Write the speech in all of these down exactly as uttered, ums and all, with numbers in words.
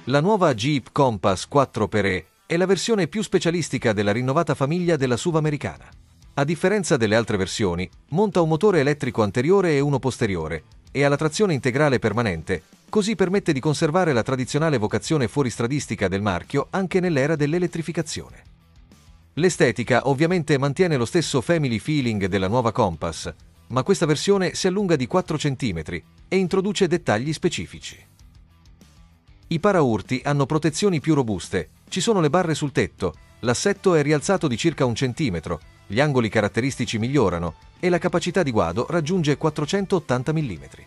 La nuova Jeep Compass quattro per E è la versione più specialistica della rinnovata famiglia della S U V americana. A differenza delle altre versioni, monta un motore elettrico anteriore e uno posteriore e ha la trazione integrale permanente, così permette di conservare la tradizionale vocazione fuoristradistica del marchio anche nell'era dell'elettrificazione. L'estetica ovviamente mantiene lo stesso family feeling della nuova Compass, ma questa versione si allunga di quattro centimetri e introduce dettagli specifici. I paraurti hanno protezioni più robuste, ci sono le barre sul tetto, l'assetto è rialzato di circa un centimetro, gli angoli caratteristici migliorano e la capacità di guado raggiunge quattrocentottanta millimetri.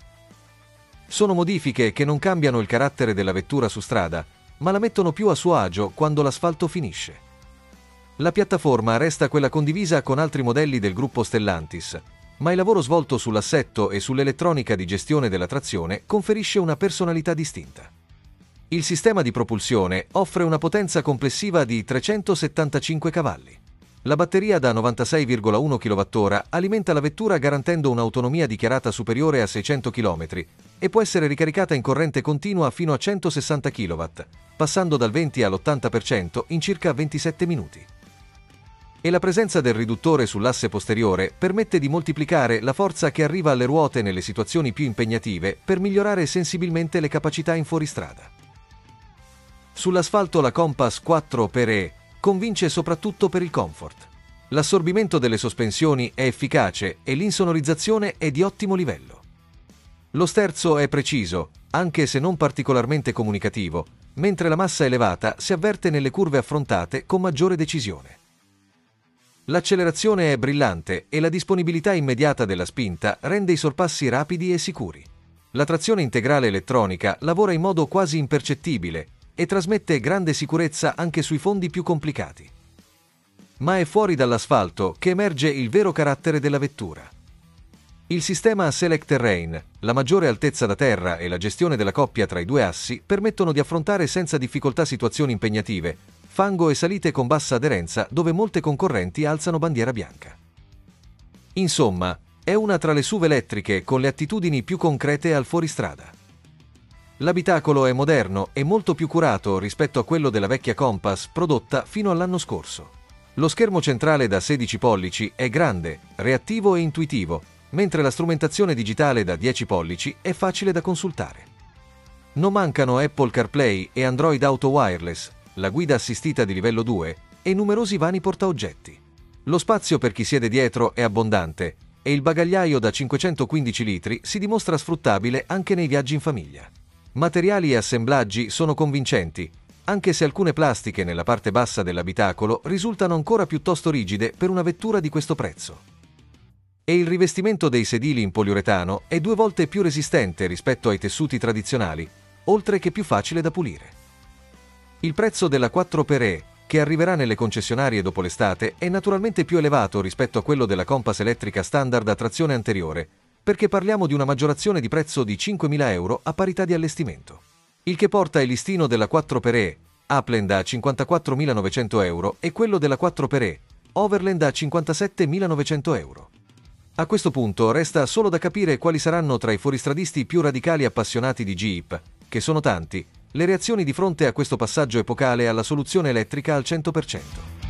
Sono modifiche che non cambiano il carattere della vettura su strada, ma la mettono più a suo agio quando l'asfalto finisce. La piattaforma resta quella condivisa con altri modelli del gruppo Stellantis, ma il lavoro svolto sull'assetto e sull'elettronica di gestione della trazione conferisce una personalità distinta. Il sistema di propulsione offre una potenza complessiva di trecentosettantacinque cavalli. La batteria da novantasei virgola uno chilowattora alimenta la vettura garantendo un'autonomia dichiarata superiore a seicento chilometri e può essere ricaricata in corrente continua fino a centosessanta chilowatt, passando dal venti all'ottanta per cento in circa ventisette minuti. E la presenza del riduttore sull'asse posteriore permette di moltiplicare la forza che arriva alle ruote nelle situazioni più impegnative per migliorare sensibilmente le capacità in fuoristrada. Sull'asfalto la Compass quattro per E convince soprattutto per il comfort. L'assorbimento delle sospensioni è efficace e l'insonorizzazione è di ottimo livello. Lo sterzo è preciso, anche se non particolarmente comunicativo, mentre la massa elevata si avverte nelle curve affrontate con maggiore decisione. L'accelerazione è brillante e la disponibilità immediata della spinta rende i sorpassi rapidi e sicuri. La trazione integrale elettronica lavora in modo quasi impercettibile e trasmette grande sicurezza anche sui fondi più complicati. Ma è fuori dall'asfalto che emerge il vero carattere della vettura. Il sistema Select Terrain, la maggiore altezza da terra e la gestione della coppia tra i due assi permettono di affrontare senza difficoltà situazioni impegnative, fango e salite con bassa aderenza dove molte concorrenti alzano bandiera bianca. Insomma, è una tra le S U V elettriche con le attitudini più concrete al fuoristrada. L'abitacolo è moderno e molto più curato rispetto a quello della vecchia Compass prodotta fino all'anno scorso. Lo schermo centrale da sedici pollici è grande, reattivo e intuitivo, mentre la strumentazione digitale da dieci pollici è facile da consultare. Non mancano Apple CarPlay e Android Auto Wireless, la guida assistita di livello due e numerosi vani portaoggetti. Lo spazio per chi siede dietro è abbondante e il bagagliaio da cinquecentoquindici litri si dimostra sfruttabile anche nei viaggi in famiglia. Materiali e assemblaggi sono convincenti, anche se alcune plastiche nella parte bassa dell'abitacolo risultano ancora piuttosto rigide per una vettura di questo prezzo. E il rivestimento dei sedili in poliuretano è due volte più resistente rispetto ai tessuti tradizionali, oltre che più facile da pulire. Il prezzo della quattro per E, che arriverà nelle concessionarie dopo l'estate, è naturalmente più elevato rispetto a quello della Compass elettrica standard a trazione anteriore, perché parliamo di una maggiorazione di prezzo di cinquemila euro a parità di allestimento. Il che porta il listino della quattro per E, Upland a cinquantaquattromilanovecento euro e quello della quattro per E, Overland a cinquantasettemilanovecento euro. A questo punto resta solo da capire quali saranno tra i fuoristradisti più radicali appassionati di Jeep, che sono tanti, le reazioni di fronte a questo passaggio epocale alla soluzione elettrica al cento per cento.